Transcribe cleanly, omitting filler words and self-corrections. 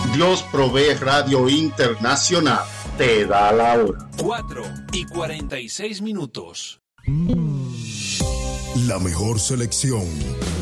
Dios Provee Radio Internacional te da la hora. 4:46. La mejor selección